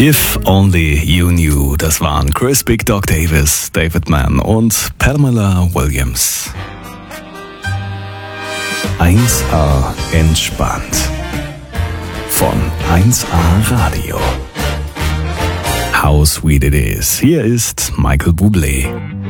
If Only You Knew, das waren Chris Big Dog Davis, David Mann und Pamela Williams. 1A entspannt. Von 1A Radio. How sweet it is. Hier ist Michael Bublé.